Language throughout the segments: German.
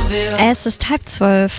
Es ist 11:30.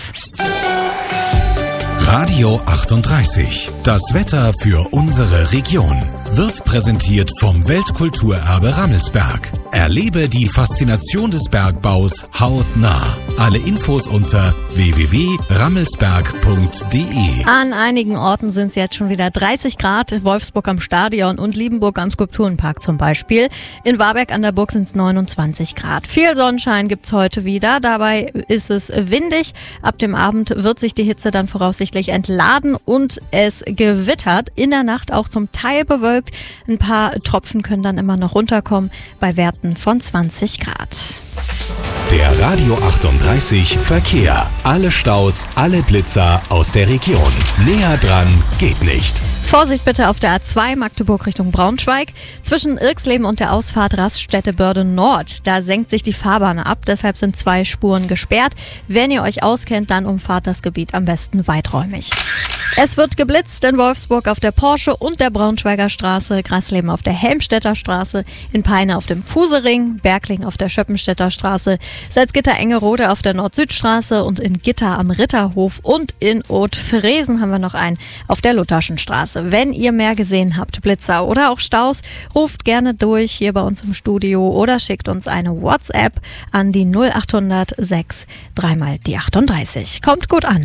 Radio 38. Das Wetter für unsere Region wird präsentiert vom Weltkulturerbe Rammelsberg. Erlebe die Faszination des Bergbaus hautnah. Alle Infos unter www.rammelsberg.de. An einigen Orten sind es jetzt schon wieder 30 Grad. Wolfsburg am Stadion und Liebenburg am Skulpturenpark zum Beispiel. In Warberg an der Burg sind es 29 Grad. Viel Sonnenschein gibt es heute wieder. Dabei ist es windig. Ab dem Abend wird sich die Hitze dann voraussichtlich entladen und es gewittert. In der Nacht auch zum Teil bewölkt. Ein paar Tropfen können dann immer noch runterkommen bei Werten von 20 Grad. Der Radio 38 Verkehr. Alle Staus, alle Blitzer aus der Region. Näher dran geht nicht. Vorsicht bitte auf der A2 Magdeburg Richtung Braunschweig. Zwischen Irxleben und der Ausfahrt Raststätte-Börde Nord. Da senkt sich die Fahrbahn ab, deshalb sind 2 Spuren gesperrt. Wenn ihr euch auskennt, dann umfahrt das Gebiet am besten weiträumig. Es wird geblitzt in Wolfsburg auf der Porsche und der Braunschweiger Straße, Grasleben auf der Helmstedter Straße, in Peine auf dem Fusering, Bergling auf der Schöppenstädter Straße, Salzgitter-Engerode auf der Nord-Süd-Straße und in Gitter am Ritterhof und in Oth-Fresen haben wir noch einen auf der Lutherschen Straße. Wenn ihr mehr gesehen habt, Blitzer oder auch Staus, ruft gerne durch hier bei uns im Studio oder schickt uns eine WhatsApp an die 0800 6 3 mal die 38. Kommt gut an.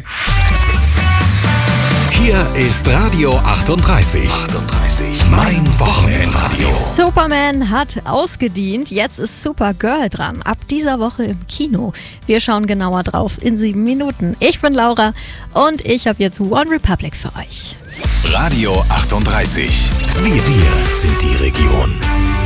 Hier ist Radio 38. Mein Wochenendradio. Superman hat ausgedient, jetzt ist Supergirl dran. Ab dieser Woche im Kino. Wir schauen genauer drauf in 7 Minuten. Ich bin Laura und ich habe jetzt One Republic für euch. Radio 38. Wir sind die Region.